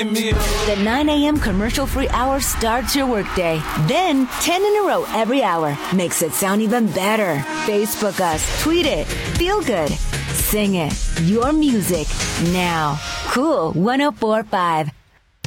meal. The 9 a.m. commercial-free hour starts your workday. Then 10 in a row every hour makes it sound even better. Facebook us, tweet it, feel good, sing it. Your music now. Cool 104.5.